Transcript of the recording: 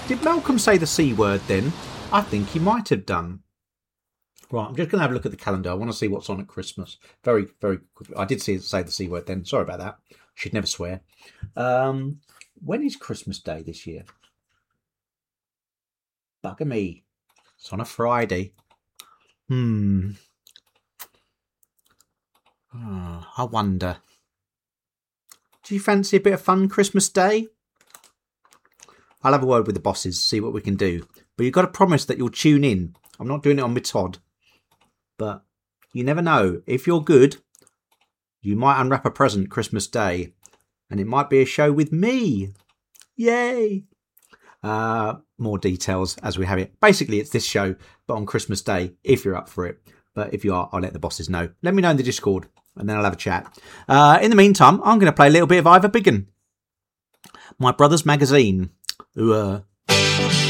Did Malcolm say the C word then? I think he might have done. Right, I'm just going to have a look at the calendar. I want to see what's on at Christmas. Very, very quickly. I did say the C word then. Sorry about that. Should never swear. When is Christmas Day this year? Bugger me. It's on a Friday. I wonder. Do you fancy a bit of fun Christmas Day? I'll have a word with the bosses, see what we can do. But you've got to promise that you'll tune in. I'm not doing it on my Todd. But you never know. If you're good, you might unwrap a present Christmas Day. And it might be a show with me. Yay! More details as we have it. Basically, it's this show, but on Christmas Day, if you're up for it. But if you are, I'll let the bosses know. Let me know in the Discord, and then I'll have a chat. In the meantime, I'm going to play a little bit of Ivor Biggin, my brother's magazine.